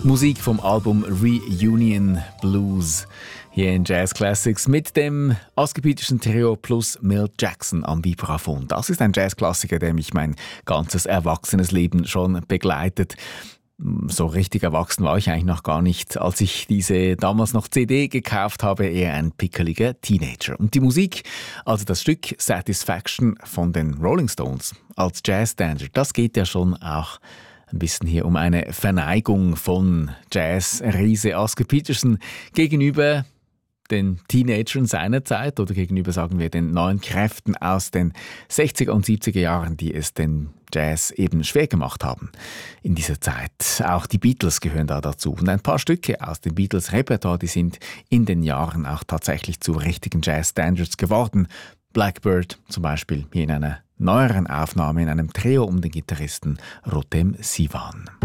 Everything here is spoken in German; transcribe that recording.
Musik vom Album Reunion Blues hier in Jazz Classics mit dem askepitischen Trio plus Milt Jackson am Vibraphon. Das ist ein Jazzklassiker, der mich mein ganzes erwachsenes Leben schon begleitet. So richtig erwachsen war ich eigentlich noch gar nicht, als ich diese damals noch CD gekauft habe, eher ein pickeliger Teenager. Und die Musik, also das Stück Satisfaction von den Rolling Stones als Jazzstandard, das geht ja schon auch ein bisschen hier um eine Verneigung von Jazz-Riese Oscar Peterson gegenüber den Teenagern seiner Zeit oder gegenüber, sagen wir, den neuen Kräften aus den 60er und 70er Jahren, die es den Jazz eben schwer gemacht haben in dieser Zeit. Auch die Beatles gehören da dazu. Und ein paar Stücke aus dem Beatles-Repertoire, die sind in den Jahren auch tatsächlich zu richtigen Jazz-Standards geworden. Blackbird zum Beispiel hier in einer neueren Aufnahme in einem Trio um den Gitarristen Rotem Sivan.